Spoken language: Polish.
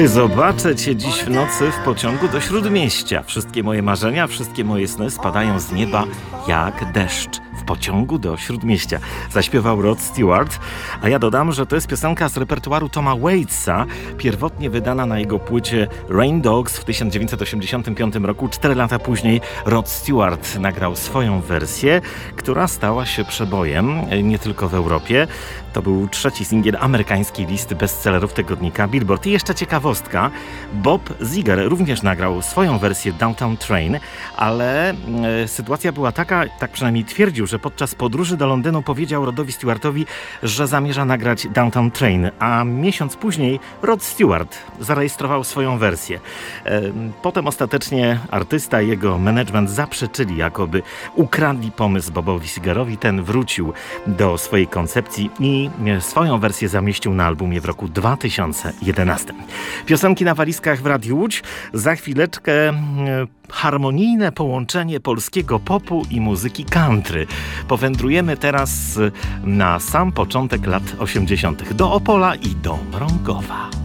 Czy zobaczę Cię dziś w nocy w pociągu do Śródmieścia? Wszystkie moje marzenia, wszystkie moje sny spadają z nieba jak deszcz. W pociągu do Śródmieścia zaśpiewał Rod Stewart, a ja dodam, że to jest piosenka z repertuaru Toma Waitsa, pierwotnie wydana na jego płycie Rain Dogs w 1985 roku. 4 lata później Rod Stewart nagrał swoją wersję, która stała się przebojem nie tylko w Europie. To był 3. singiel amerykańskiej listy bestsellerów tygodnika Billboard. I jeszcze ciekawostka, Bob Seger również nagrał swoją wersję Downtown Train, ale sytuacja była taka, tak przynajmniej twierdził, że podczas podróży do Londynu powiedział Rodowi Stewartowi, że zamierza nagrać Downtown Train, a miesiąc później Rod Stewart zarejestrował swoją wersję. Potem ostatecznie artysta i jego management zaprzeczyli, jakoby ukradli pomysł Bobowi Segerowi. Ten wrócił do swojej koncepcji i swoją wersję zamieścił na albumie w roku 2011. Piosenki na walizkach w Radiu Łódź. Za chwileczkę harmonijne połączenie polskiego popu i muzyki country. Powędrujemy teraz na sam początek lat 80. do Opola i do Mrągowa.